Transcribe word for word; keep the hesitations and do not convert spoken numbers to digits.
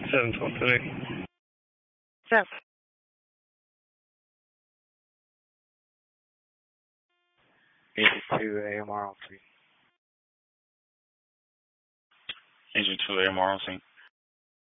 seven twelve three. Seven. Agent two, A M R on scene. Agent two, A M R on scene.